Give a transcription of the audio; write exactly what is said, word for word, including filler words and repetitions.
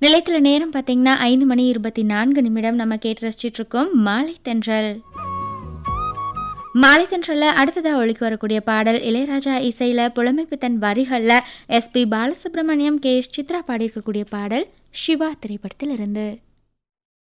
நிலையத்துல நேரம் பார்த்தீங்கன்னா ஐந்து மணி இருபத்தி நான்கு நிமிடம். நம்ம கேட்டு ரசிச்சுட்டு இருக்கோம் மாலை தென்றல். மாலை தென்றல்ல அடுத்ததா ஒழிக்கு வரக்கூடிய பாடல் இளையராஜா இசையில புலமைப்பித்தன் வரிகள்ல S B Balasubramaniam, K S Chitra பாடியிருக்கக்கூடிய பாடல் சிவா திரைப்படத்தில் இருந்து.